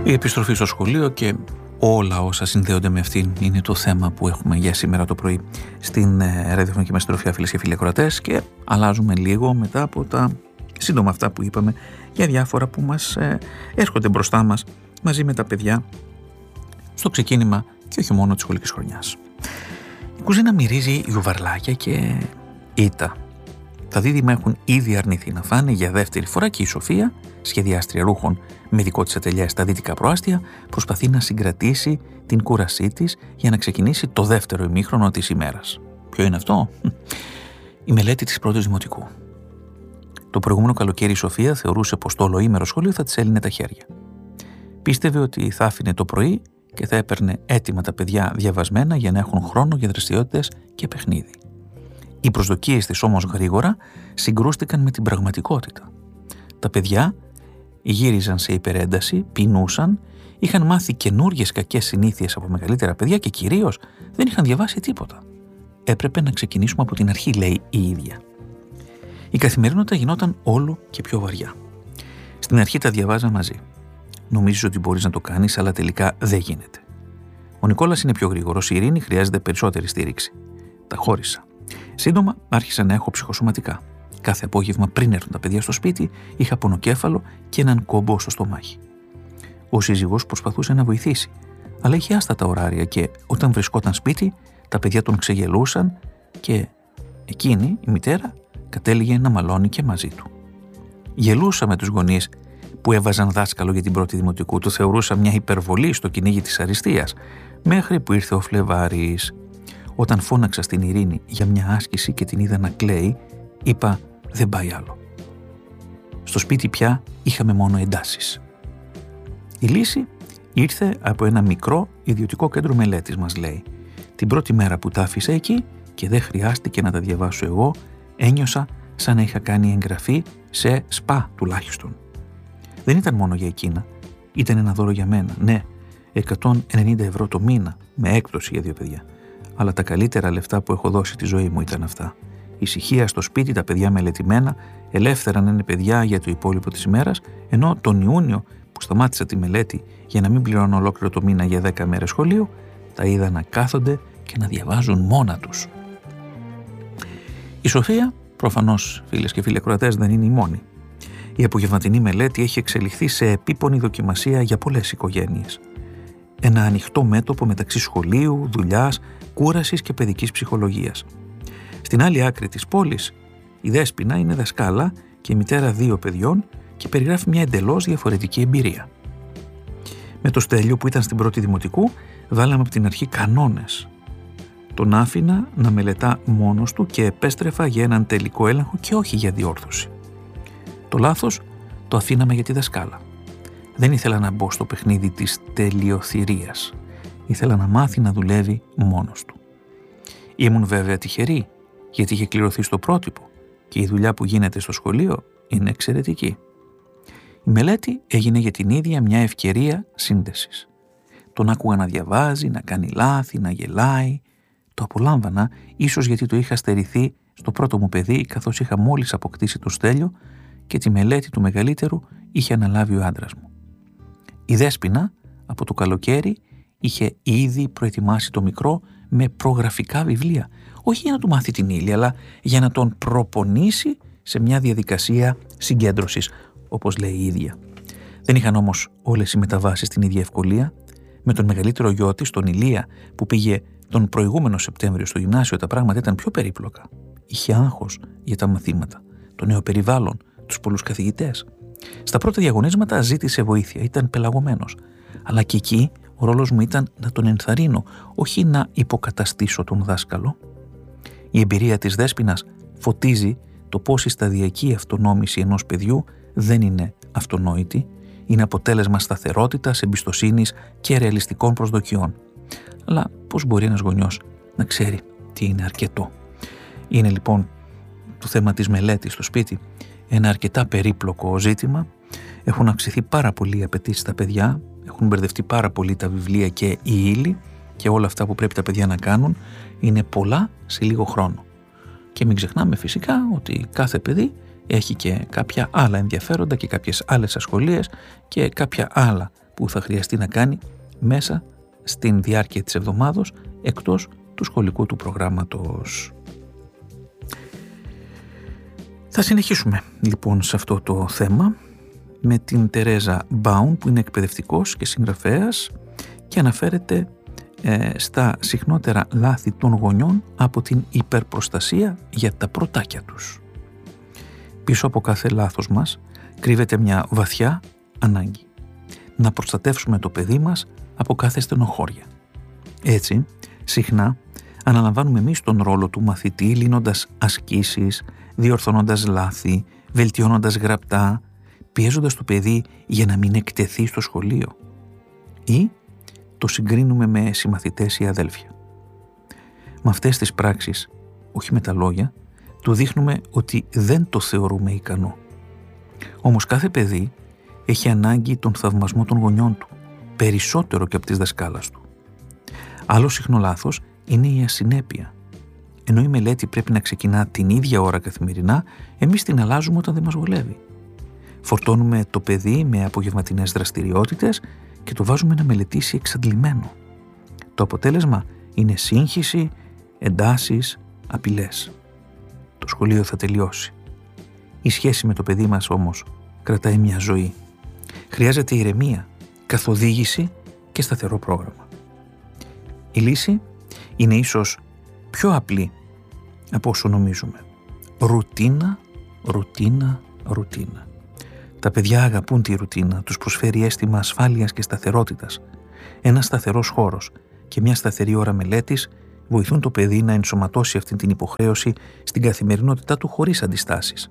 Η επιστροφή στο σχολείο και όλα όσα συνδέονται με αυτήν είναι το θέμα που έχουμε για σήμερα το πρωί στην ραδιοφωνική μας συντροφιά, φίλες και φίλοι ακροατές, και αλλάζουμε λίγο μετά από τα σύντομα αυτά που είπαμε για διάφορα που μας έρχονται μπροστά μας μαζί με τα παιδιά στο ξεκίνημα και όχι μόνο της σχολικής χρονιάς. Η κουζίνα μυρίζει γιουβαρλάκια και ήττα. Τα δίδυμα έχουν ήδη αρνηθεί να φάνε για δεύτερη φορά και η Σοφία, σχεδιάστρια ρούχων με δικό της ατελιέ στα δυτικά προάστια, προσπαθεί να συγκρατήσει την κούρασή της για να ξεκινήσει το δεύτερο ημίχρονο της ημέρας. Ποιο είναι αυτό? Η μελέτη της πρώτης δημοτικού. Το προηγούμενο καλοκαίρι η Σοφία θεωρούσε πως το ολοήμερο σχολείο θα της έλυνε τα χέρια. Πίστευε ότι θα άφηνε το πρωί και θα έπαιρνε έτοιμα τα παιδιά διαβασμένα για να έχουν χρόνο για δραστηριότητες και παιχνίδι. Οι προσδοκίες της όμως γρήγορα συγκρούστηκαν με την πραγματικότητα. Τα παιδιά γύριζαν σε υπερένταση, πεινούσαν, είχαν μάθει καινούργιες κακές συνήθειες από μεγαλύτερα παιδιά και κυρίως δεν είχαν διαβάσει τίποτα. Έπρεπε να ξεκινήσουμε από την αρχή, λέει η ίδια. Η καθημερινότητα γινόταν όλο και πιο βαριά. Στην αρχή τα διαβάζα μαζί. Νομίζεις ότι μπορείς να το κάνεις, αλλά τελικά δεν γίνεται. Ο Νικόλας είναι πιο γρήγορος, η Ειρήνη χρειάζεται περισσότερη στήριξη. Τα χώρισα. Σύντομα άρχισα να έχω ψυχοσωματικά. Κάθε απόγευμα πριν έρθουν τα παιδιά στο σπίτι, είχα πονοκέφαλο και έναν κόμπο στο στομάχι. Ο σύζυγος προσπαθούσε να βοηθήσει, αλλά είχε άστατα ωράρια και όταν βρισκόταν σπίτι, τα παιδιά τον ξεγελούσαν και εκείνη, η μητέρα, κατέληγε να μαλώνει και μαζί του. Γελούσα με τους γονείς που έβαζαν δάσκαλο για την πρώτη δημοτικού, το θεωρούσα μια υπερβολή στο κυνήγι της αριστείας, μέχρι που ήρθε ο Φλεβάρης. Όταν φώναξα στην Ειρήνη για μια άσκηση και την είδα να κλαίει, είπα δεν πάει άλλο. Στο σπίτι πια είχαμε μόνο εντάσεις. Η λύση ήρθε από ένα μικρό ιδιωτικό κέντρο μελέτης, μας λέει. Την πρώτη μέρα που τα άφησα εκεί και δεν χρειάστηκε να τα διαβάσω εγώ, ένιωσα σαν να είχα κάνει εγγραφή σε σπα τουλάχιστον. Δεν ήταν μόνο για εκείνα, ήταν ένα δώρο για μένα, ναι, 190 ευρώ το μήνα, με έκπτωση για 2 παιδιά. Αλλά τα καλύτερα λεφτά που έχω δώσει τη ζωή μου ήταν αυτά. Ησυχία στο σπίτι, τα παιδιά μελετημένα, ελεύθερα να είναι παιδιά για το υπόλοιπο της ημέρας, ενώ τον Ιούνιο που σταμάτησα τη μελέτη για να μην πληρώνω ολόκληρο το μήνα για 10 μέρες σχολείου, τα είδα να κάθονται και να διαβάζουν μόνα τους. Η Σοφία, προφανώς φίλες και φίλοι ακροατές, δεν είναι η μόνη. Η απογευματινή μελέτη έχει εξελιχθεί σε επίπονη δοκιμασία για πολλές οικογένειες. Ένα ανοιχτό μέτωπο μεταξύ σχολείου, δουλειάς, κούρασης και παιδικής ψυχολογίας. Στην άλλη άκρη της πόλης, η Δέσποινα είναι δασκάλα και μητέρα 2 παιδιών και περιγράφει μια εντελώς διαφορετική εμπειρία. Με το Στέλιο που ήταν στην πρώτη δημοτικού, βάλαμε από την αρχή κανόνες. Τον άφηνα να μελετά μόνος του και επέστρεφα για έναν τελικό έλεγχο και όχι για διόρθωση. Το λάθος το αφήναμε για τη δασκάλα. Δεν ήθελα να μπω στο παιχνίδι της τελειοθυρίας. Ήθελα να μάθει να δουλεύει μόνος του. Ήμουν βέβαια τυχερή, γιατί είχε κληρωθεί στο πρότυπο και η δουλειά που γίνεται στο σχολείο είναι εξαιρετική. Η μελέτη έγινε για την ίδια μια ευκαιρία σύνδεσης. Τον άκουγα να διαβάζει, να κάνει λάθη, να γελάει. Το απολάμβανα, ίσως γιατί το είχα στερηθεί στο πρώτο μου παιδί, καθώς είχα μόλις αποκτήσει το Στέλιο και τη μελέτη του μεγαλύτερου είχε αναλάβει ο άντρας μου. Η Δέσποινα από το καλοκαίρι είχε ήδη προετοιμάσει το μικρό με προγραφικά βιβλία, όχι για να του μάθει την ύλη, αλλά για να τον προπονήσει σε μια διαδικασία συγκέντρωσης, όπως λέει η ίδια. Δεν είχαν όμως όλες οι μεταβάσεις την ίδια ευκολία. Με τον μεγαλύτερο γιο της, τον Ηλία, που πήγε τον προηγούμενο Σεπτέμβριο στο γυμνάσιο, τα πράγματα ήταν πιο περίπλοκα. Είχε άγχος για τα μαθήματα, το νέο περιβάλλον, τους πολλούς καθηγητές. Στα πρώτα διαγωνίσματα ζήτησε βοήθεια, ήταν πελαγωμένος. Αλλά και εκεί ο ρόλος μου ήταν να τον ενθαρρύνω, όχι να υποκαταστήσω τον δάσκαλο. Η εμπειρία της Δέσποινας φωτίζει το πώς η σταδιακή αυτονόμηση ενός παιδιού δεν είναι αυτονόητη, είναι αποτέλεσμα σταθερότητας, εμπιστοσύνης και ρεαλιστικών προσδοκιών. Αλλά πώς μπορεί ένας γονιός να ξέρει τι είναι αρκετό? Είναι λοιπόν το θέμα της μελέτης στο σπίτι ένα αρκετά περίπλοκο ζήτημα. Έχουν αυξηθεί πάρα πολύ οι απαιτήσεις στα παιδιά, έχουν μπερδευτεί πάρα πολύ τα βιβλία και η ύλη και όλα αυτά που πρέπει τα παιδιά να κάνουν είναι πολλά σε λίγο χρόνο. Και μην ξεχνάμε φυσικά ότι κάθε παιδί έχει και κάποια άλλα ενδιαφέροντα και κάποιες άλλες ασχολίες και κάποια άλλα που θα χρειαστεί να κάνει μέσα στην διάρκεια της εβδομάδος εκτός του σχολικού του προγράμματος. Θα συνεχίσουμε λοιπόν σε αυτό το θέμα με την Τερέζα Μπάουν, που είναι εκπαιδευτικός και συγγραφέας και αναφέρεται στα συχνότερα λάθη των γονιών από την υπερπροστασία για τα πρωτάκια τους. Πίσω από κάθε λάθος μας κρύβεται μια βαθιά ανάγκη να προστατεύσουμε το παιδί μας από κάθε στενοχώρια. Έτσι, συχνά αναλαμβάνουμε εμείς τον ρόλο του μαθητή, λύνοντας ασκήσεις, διορθώνοντας λάθη, βελτιώνοντας γραπτά, πιέζοντας το παιδί για να μην εκτεθεί στο σχολείο, ή το συγκρίνουμε με συμμαθητές ή αδέλφια. Με αυτές τις πράξεις, όχι με τα λόγια, του δείχνουμε ότι δεν το θεωρούμε ικανό. Όμως κάθε παιδί έχει ανάγκη τον θαυμασμό των γονιών του, περισσότερο και από της δασκάλας του. Άλλο συχνό λάθος είναι η ασυνέπεια. Ενώ η μελέτη πρέπει να ξεκινά την ίδια ώρα καθημερινά, εμείς την αλλάζουμε όταν δεν μας βολεύει. Φορτώνουμε το παιδί με απογευματινές δραστηριότητες και το βάζουμε να μελετήσει εξαντλημένο. Το αποτέλεσμα είναι σύγχυση, εντάσεις, απειλές. Το σχολείο θα τελειώσει. Η σχέση με το παιδί μας όμως κρατάει μια ζωή. Χρειάζεται ηρεμία, καθοδήγηση και σταθερό πρόγραμμα. Η λύση είναι ίσως πιο απλή από όσο νομίζουμε. Ρουτίνα, ρουτίνα, ρουτίνα. Τα παιδιά αγαπούν τη ρουτίνα, τους προσφέρει αίσθημα ασφάλειας και σταθερότητας. Ένας σταθερός χώρος και μια σταθερή ώρα μελέτης βοηθούν το παιδί να ενσωματώσει αυτή την υποχρέωση στην καθημερινότητά του χωρίς αντιστάσεις.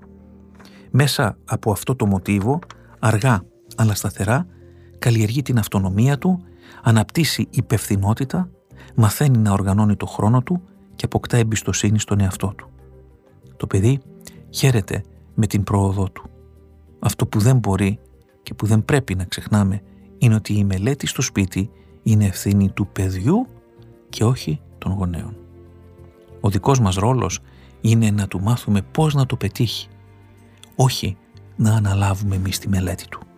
Μέσα από αυτό το μοτίβο, αργά αλλά σταθερά, καλλιεργεί την αυτονομία του, αναπτύσσει υπευθυνότητα, μαθαίνει να οργανώνει το χρόνο του και αποκτά εμπιστοσύνη στον εαυτό του. Το παιδί χαίρεται με την πρόοδό του. Αυτό που δεν μπορεί και που δεν πρέπει να ξεχνάμε είναι ότι η μελέτη στο σπίτι είναι ευθύνη του παιδιού και όχι των γονέων. Ο δικός μας ρόλος είναι να του μάθουμε πώς να το πετύχει, όχι να αναλάβουμε εμείς τη μελέτη του.